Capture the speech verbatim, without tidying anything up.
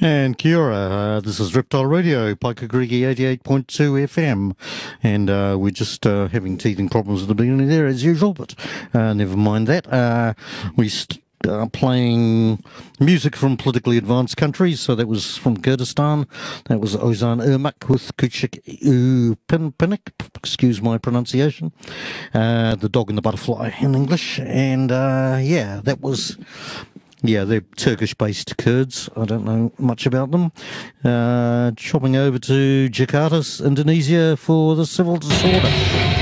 And kia ora, uh, this is Reptile Radio, Paikakariki eighty-eight point two F M, and uh, we're just uh, having teething problems at the beginning there as usual, but uh, never mind that. Uh, we st- are playing music from politically advanced countries, so that was from Kurdistan, that was Ozan Irmak with Kuchik Pinik, excuse my pronunciation, uh, The Dog and the Butterfly in English, and uh, yeah, that was... Yeah, they're Turkish-based Kurds. I don't know much about them. Uh, chopping over to Jakarta, Indonesia for the civil disorder.